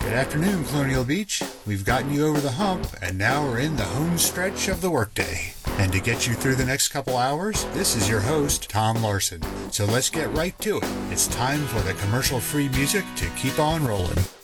Good afternoon, Colonial Beach. We've gotten you over the hump, and now we're in the home stretch of the workday. And to get you through the next couple hours, this is your host, Tom Larson. So let's get right to it. It's time for the commercial-free music to keep on rolling.